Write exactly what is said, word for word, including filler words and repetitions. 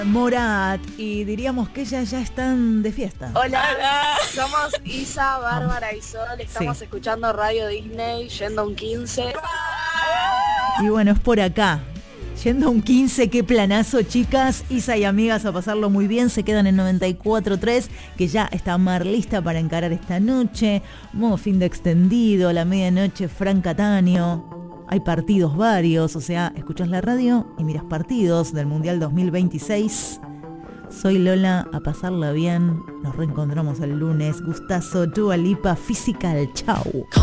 Morat, y diríamos que ellas ya están de fiesta. Hola, Hola. Somos Isa, Bárbara y Sol. Estamos sí. escuchando Radio Disney, yendo a un quince. Y bueno, es por acá. Yendo a un quince, qué planazo, chicas. Isa y amigas, a pasarlo muy bien. Se quedan en noventa y cuatro punto tres, que ya está Mar lista para encarar esta noche. Modo fin de extendido, a la medianoche, Fran Cataño. Hay partidos varios, o sea, escuchás la radio y miras partidos del Mundial dos mil veintiséis. Soy Lola, a pasarla bien. Nos reencontramos el lunes. Gustazo, Dua Lipa, Physical, chau.